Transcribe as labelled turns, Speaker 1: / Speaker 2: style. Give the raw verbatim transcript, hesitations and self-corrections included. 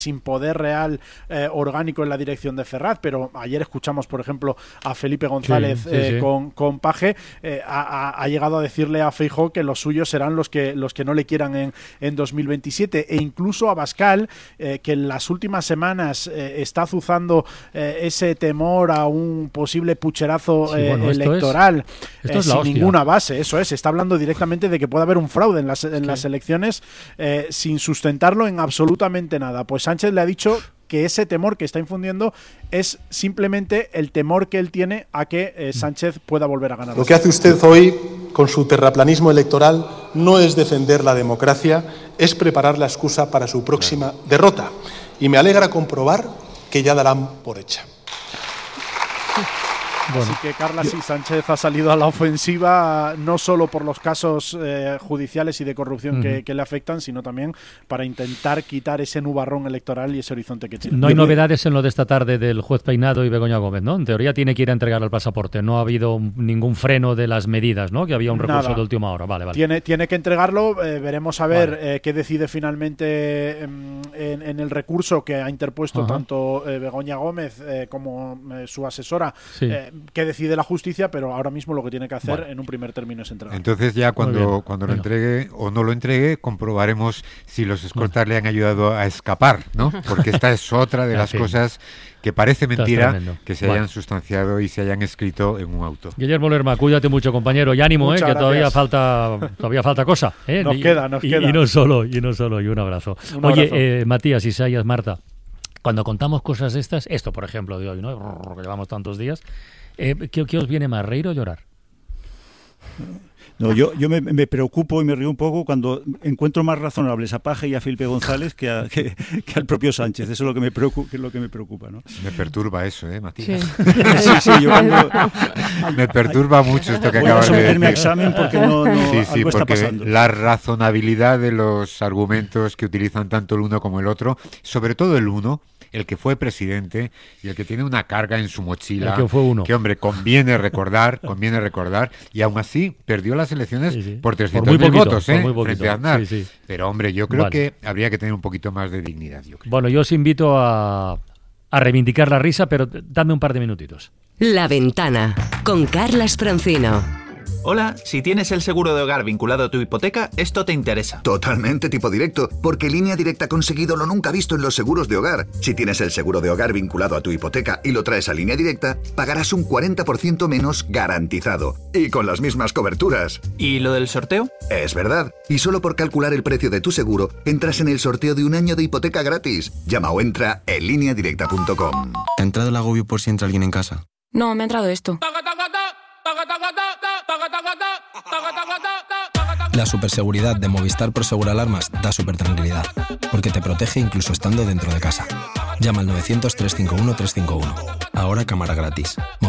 Speaker 1: sin poder real eh, orgánico en la dirección de Ferraz, pero ayer escuchamos, por ejemplo, a Felipe González sí, sí, eh, sí. Con, con Paje, eh, ha, ha llegado a decirle a Feijóo que los suyos serán los que los que no le quieran en, en dos mil veintisiete, e incluso a Abascal, eh, que en las últimas semanas eh, está azuzando eh, ese temor a un posible pucherazo sí, bueno, eh, electoral
Speaker 2: esto es, esto
Speaker 1: eh,
Speaker 2: es la
Speaker 1: sin
Speaker 2: hostia.
Speaker 1: Ninguna base, eso es, está hablando directamente de que puede haber un fraude en las, en sí. las elecciones eh, sin sustentarlo en absolutamente nada. Pues Sánchez le ha dicho que ese temor que está infundiendo es simplemente el temor que él tiene a que eh, Sánchez pueda volver a ganar.
Speaker 3: Lo que hace usted hoy con su terraplanismo electoral no es defender la democracia, es preparar la excusa para su próxima derrota. Y me alegra comprobar que ya darán por hecha.
Speaker 1: Bueno, así que Carla, sí, Sánchez ha salido a la ofensiva no solo por los casos eh, judiciales y de corrupción uh-huh. que, que le afectan, sino también para intentar quitar ese nubarrón electoral y ese horizonte que tiene.
Speaker 2: No hay novedades en lo de esta tarde del juez Peinado y Begoña Gómez, ¿no? En teoría tiene que ir a entregar el pasaporte. No ha habido ningún freno de las medidas, ¿no? Que había un recurso Nada. de última hora. Vale, vale.
Speaker 1: Tiene, tiene que entregarlo. Eh, veremos a ver vale. eh, qué decide finalmente en, en, en el recurso que ha interpuesto uh-huh. tanto eh, Begoña Gómez eh, como eh, su asesora. Sí. Eh, que decide la justicia, pero ahora mismo lo que tiene que hacer bueno. en un primer término es entregar.
Speaker 4: Entonces ya cuando, cuando lo entregue o no lo entregue, comprobaremos si los escoltas bueno. le han ayudado a escapar, ¿no? Porque esta es otra de las sí. cosas que parece mentira que se hayan bueno. sustanciado y se hayan escrito en un auto.
Speaker 2: Guillermo Lerma, cuídate mucho, compañero, y ánimo, eh, que todavía falta todavía falta cosa. ¿eh?
Speaker 1: Nos
Speaker 2: y,
Speaker 1: queda, nos
Speaker 2: y,
Speaker 1: queda.
Speaker 2: Y no solo, y no solo, y un abrazo.
Speaker 1: Un
Speaker 2: Oye,
Speaker 1: abrazo.
Speaker 2: Eh, Matías, Isaías, Marta, cuando contamos cosas de estas, esto por ejemplo de hoy, ¿no? Que llevamos tantos días, Eh, ¿qué, ¿Qué os viene más, reír o llorar?
Speaker 5: No, yo, yo me, me preocupo y me río un poco cuando encuentro más razonables a Paje y a Felipe González que, a, que, que al propio Sánchez. Eso es lo que me preocupa, que es lo que me preocupa, ¿no?
Speaker 4: Me perturba eso, ¿eh, Matías?
Speaker 5: Sí, sí, sí yo cuando...
Speaker 4: Me perturba mucho esto que
Speaker 5: Voy
Speaker 4: acabas
Speaker 5: a
Speaker 4: de decir.
Speaker 5: a examen porque no, no
Speaker 4: sí, sí,
Speaker 5: algo está
Speaker 4: porque
Speaker 5: pasando.
Speaker 4: La razonabilidad de los argumentos que utilizan tanto el uno como el otro, sobre todo el uno, el que fue presidente y el que tiene una carga en su mochila,
Speaker 2: el que fue uno.
Speaker 4: que hombre, conviene recordar, conviene recordar, y aún así perdió las elecciones sí, sí. por trescientos mil votos, ¿eh? Frente a Aznar. Sí, sí. Pero hombre, yo creo vale. que habría que tener un poquito más de dignidad, yo creo.
Speaker 2: Bueno, yo os invito a, a reivindicar la risa, pero dame un par de minutitos.
Speaker 6: La Ventana, con Carlas Francino.
Speaker 7: Hola, si tienes el seguro de hogar vinculado a tu hipoteca, esto te interesa.
Speaker 8: Totalmente tipo directo, porque Línea Directa ha conseguido lo nunca visto en los seguros de hogar. Si tienes el seguro de hogar vinculado a tu hipoteca y lo traes a Línea Directa, pagarás un cuarenta por ciento menos garantizado. Y con las mismas coberturas.
Speaker 7: ¿Y lo del sorteo?
Speaker 8: Es verdad. Y solo por calcular el precio de tu seguro, entras en el sorteo de un año de hipoteca gratis. Llama o entra en línea directa punto com.
Speaker 9: ¿Te ha entrado el agobio por si entra alguien en casa?
Speaker 10: No, me ha entrado esto.
Speaker 9: La superseguridad de Movistar Prosegur Alarmas da super tranquilidad, porque te protege incluso estando dentro de casa. Llama al novecientos, trescientos cincuenta y uno, trescientos cincuenta y uno. Ahora cámara gratis.